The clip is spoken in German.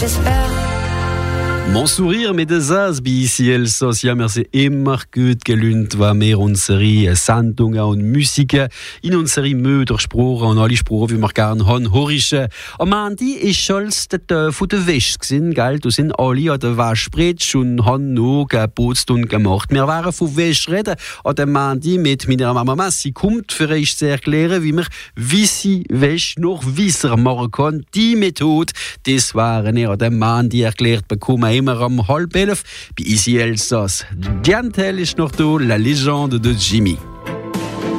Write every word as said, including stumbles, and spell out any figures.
J'espère. Mon sourire mit des As bi ici Elsass, ja, merci immer gut gelünt, war mehr unsere Sendungen und Musiken in unsere Mödersprache und alle Sprachen, wie wir gerne haben, hören. Am Montag ist schon der von der Wäsche gewesen, gell? Da sind alle an der Waschbretsch und haben noch Geburtstag gemacht. Wir waren von Wäsche reden an dem Montag mit meiner Mama. Sie kommt für euch zu erklären, wie man weisse Wäsche noch weißer machen kann. Die Methode, das waren ihr an dem Montag erklärt bekommen. Immer am halb elf bei Ici Elsass. Diantel ist noch da, la légende de Jimmy.